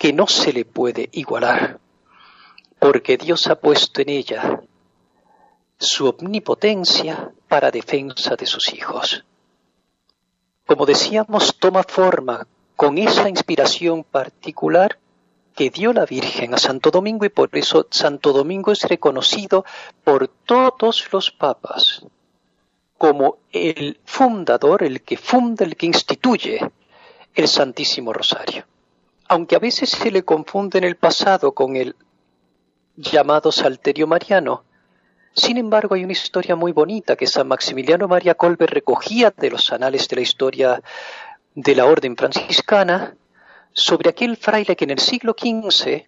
que no se le puede igualar, porque Dios ha puesto en ella su omnipotencia para defensa de sus hijos. Como decíamos, toma forma con esa inspiración particular que dio la Virgen a Santo Domingo, y por eso Santo Domingo es reconocido por todos los papas como el fundador, el que funda, el que instituye el Santísimo Rosario. Aunque a veces se le confunde en el pasado con el llamado Salterio Mariano, sin embargo hay una historia muy bonita que San Maximiliano María Kolbe recogía de los anales de la historia de la Orden Franciscana, sobre aquel fraile que en el siglo XV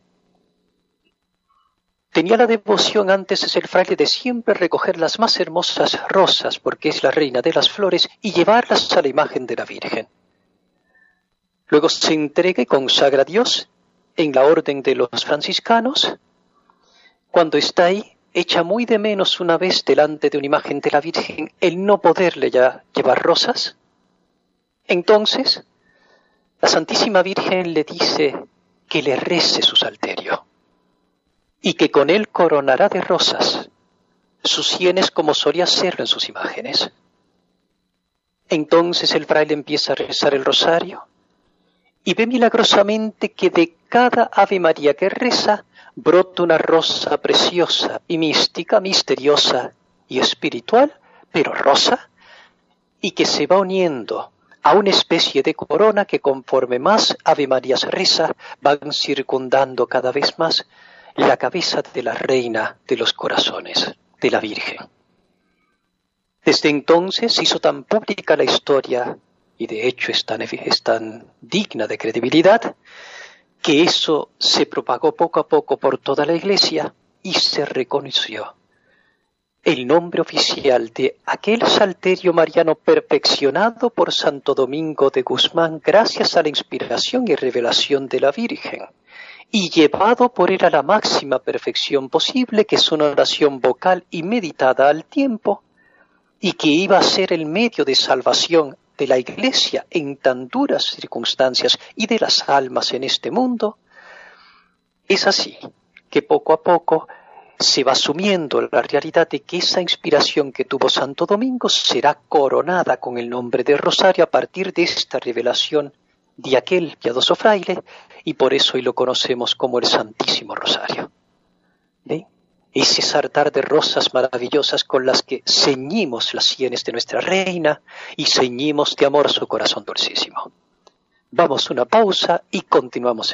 tenía la devoción, antes de ser fraile, de siempre recoger las más hermosas rosas, porque es la reina de las flores, y llevarlas a la imagen de la Virgen. Luego se entrega y consagra a Dios en la orden de los franciscanos. Cuando está ahí, echa muy de menos, una vez delante de una imagen de la Virgen, el no poderle ya llevar rosas. Entonces, la Santísima Virgen le dice que le rece su salterio y que con él coronará de rosas sus sienes, como solía hacerlo en sus imágenes. Entonces el fraile empieza a rezar el rosario y ve milagrosamente que de cada Ave María que reza brota una rosa preciosa y mística, misteriosa y espiritual, pero rosa, y que se va uniendo a una especie de corona que, conforme más Ave Marías reza, van circundando cada vez más la cabeza de la reina de los corazones, de la Virgen. Desde entonces se hizo tan pública la historia, y de hecho es tan digna de credibilidad, que eso se propagó poco a poco por toda la Iglesia y se reconoció el nombre oficial de aquel salterio mariano perfeccionado por Santo Domingo de Guzmán gracias a la inspiración y revelación de la Virgen, y llevado por él a la máxima perfección posible, que es una oración vocal y meditada al tiempo, y que iba a ser el medio de salvación de la Iglesia en tan duras circunstancias y de las almas en este mundo. Es así que poco a poco se va asumiendo la realidad de que esa inspiración que tuvo Santo Domingo será coronada con el nombre de Rosario a partir de esta revelación de aquel piadoso fraile, y por eso hoy lo conocemos como el Santísimo Rosario. ¿Ve? Ese sartar de rosas maravillosas con las que ceñimos las sienes de nuestra reina y ceñimos de amor su corazón dulcísimo. Vamos a una pausa y continuamos